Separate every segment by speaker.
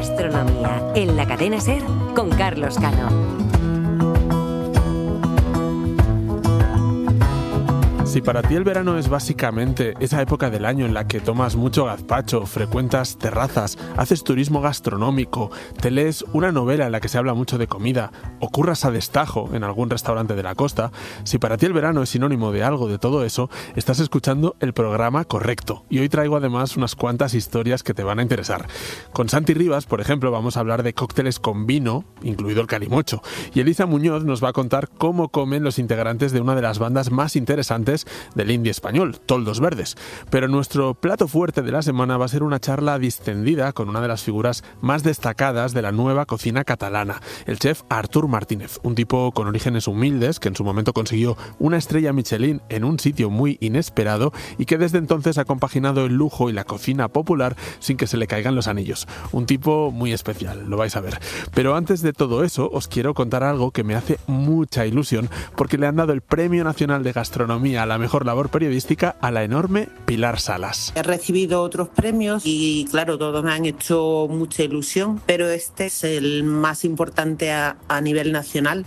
Speaker 1: Gastronomía en la cadena SER con Carlos Cano.
Speaker 2: Si para ti el verano es básicamente esa época del año en la que tomas mucho gazpacho, frecuentas terrazas, haces turismo gastronómico, te lees una novela en la que se habla mucho de comida o curras a destajo en algún restaurante de la costa, si para ti el verano es sinónimo de algo de todo eso, estás escuchando el programa correcto. Y hoy traigo además unas cuantas historias que te van a interesar. Con Santi Rivas, por ejemplo, vamos a hablar de cócteles con vino, incluido el calimocho, y Elisa Muñoz nos va a contar cómo comen los integrantes de una de las bandas más interesantes del indie español, Toldos Verdes. Pero nuestro plato fuerte de la semana va a ser una charla distendida con una de las figuras más destacadas de la nueva cocina catalana, el chef Artur Martínez, un tipo con orígenes humildes que en su momento consiguió una estrella Michelin en un sitio muy inesperado y que desde entonces ha compaginado el lujo y la cocina popular sin que se le caigan los anillos. Un tipo muy especial, lo vais a ver. Pero antes de todo eso, os quiero contar algo que me hace mucha ilusión porque le han dado el Premio Nacional de Gastronomía a la mejor labor periodística a la enorme Pilar Salas.
Speaker 3: He recibido otros premios y claro, todos me han hecho mucha ilusión, pero este es el más importante a nivel nacional,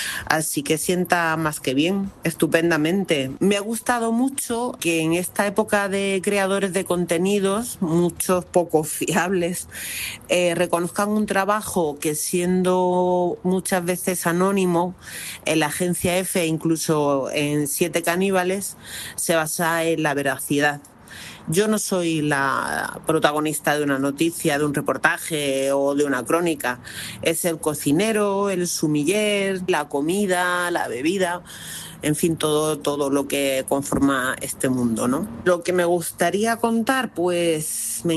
Speaker 3: así que sienta más que bien, estupendamente. Me ha gustado mucho que en esta época de creadores de contenidos, muchos poco fiables, reconozcan un trabajo que siendo muchas veces anónimo, en la agencia F, incluso en 7 caníbales, se basa en la veracidad. Yo no soy la protagonista de una noticia, de un reportaje o de una crónica. Es el cocinero, el sumiller, la comida, la bebida, en fin, todo lo que conforma este mundo, ¿no? Lo que me gustaría contar, pues me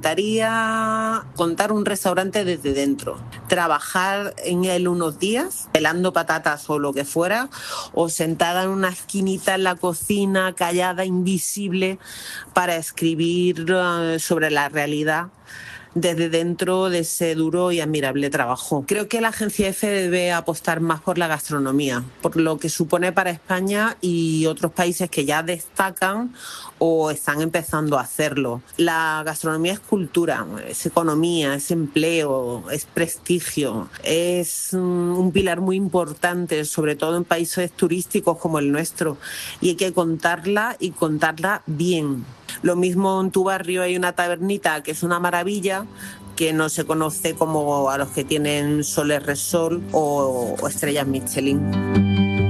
Speaker 3: encantaría contar un restaurante desde dentro, trabajar en él unos días, pelando patatas o lo que fuera, o sentada en una esquinita en la cocina, callada, invisible, para escribir sobre la realidad desde dentro de ese duro y admirable trabajo. Creo que la agencia F debe apostar más por la gastronomía, por lo que supone para España y otros países que ya destacan o están empezando a hacerlo. La gastronomía es cultura, es economía, es empleo, es prestigio, es un pilar muy importante, sobre todo en países turísticos como el nuestro, y hay que contarla y contarla bien. Lo mismo en tu barrio hay una tabernita que es una maravilla, que no se conoce como a los que tienen Soles Resol o estrellas Michelin.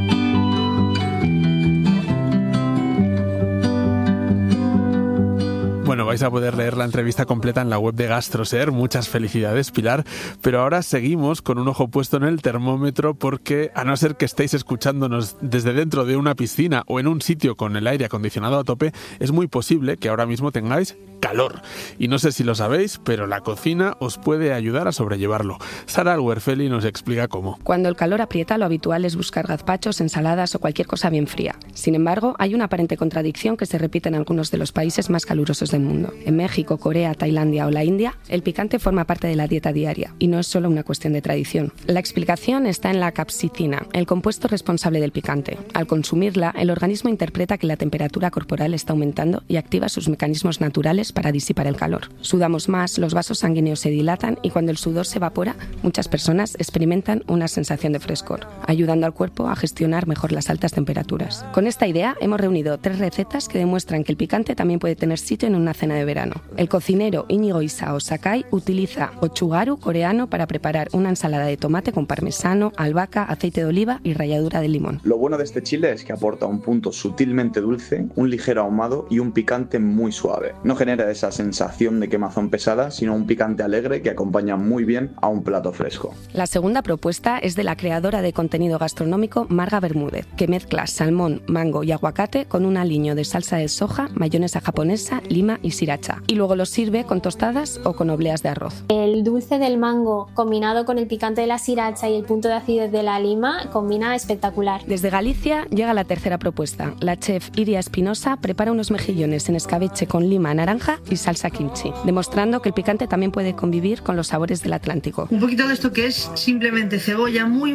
Speaker 2: Bueno, vais a poder leer la entrevista completa en la web de GastroSer. Muchas felicidades, Pilar. Pero ahora seguimos con un ojo puesto en el termómetro porque, a no ser que estéis escuchándonos desde dentro de una piscina o en un sitio con el aire acondicionado a tope, es muy posible que ahora mismo tengáis calor. Y no sé si lo sabéis, pero la cocina os puede ayudar a sobrellevarlo. Sara Alwerfeli nos explica cómo.
Speaker 4: Cuando el calor aprieta, lo habitual es buscar gazpachos, ensaladas o cualquier cosa bien fría. Sin embargo, hay una aparente contradicción que se repite en algunos de los países más calurosos del mundo. En México, Corea, Tailandia o la India, el picante forma parte de la dieta diaria y no es solo una cuestión de tradición. La explicación está en la capsicina, el compuesto responsable del picante. Al consumirla, el organismo interpreta que la temperatura corporal está aumentando y activa sus mecanismos naturales para disipar el calor. Sudamos más, los vasos sanguíneos se dilatan y cuando el sudor se evapora, muchas personas experimentan una sensación de frescor, ayudando al cuerpo a gestionar mejor las altas temperaturas. Con esta idea hemos reunido 3 recetas que demuestran que el picante también puede tener sitio en una cena de verano. El cocinero Íñigo Isao Sakai utiliza gochugaru coreano para preparar una ensalada de tomate con parmesano, albahaca, aceite de oliva y ralladura de limón.
Speaker 5: Lo bueno de este chile es que aporta un punto sutilmente dulce, un ligero ahumado y un picante muy suave. No genera esa sensación de quemazón pesada, sino un picante alegre que acompaña muy bien a un plato fresco.
Speaker 4: La segunda propuesta es de la creadora de contenido gastronómico Marga Bermúdez, que mezcla salmón, mango y aguacate con un aliño de salsa de soja, mayonesa japonesa, lima y sriracha. Y luego lo sirve con tostadas o con obleas de arroz.
Speaker 6: El dulce del mango combinado con el picante de la sriracha y el punto de acidez de la lima combina espectacular.
Speaker 4: Desde Galicia llega la tercera propuesta. La chef Iria Espinosa prepara unos mejillones en escabeche con lima, naranja y salsa kimchi, demostrando que el picante también puede convivir con los sabores del Atlántico.
Speaker 7: Un poquito de esto que es simplemente cebolla muy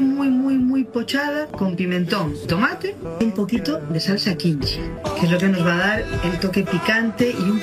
Speaker 7: pochada con pimentón, tomate y un poquito de salsa kimchi, que es lo que nos va a dar el toque picante y un